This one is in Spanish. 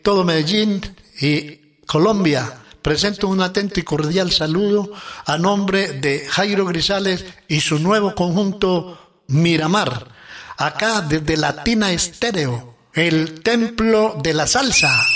todo Medellín y Colombia. Presento un atento y cordial saludo a nombre de Jairo Grisales y su nuevo conjunto Miramar. Acá desde Latina Estéreo, el templo de la salsa.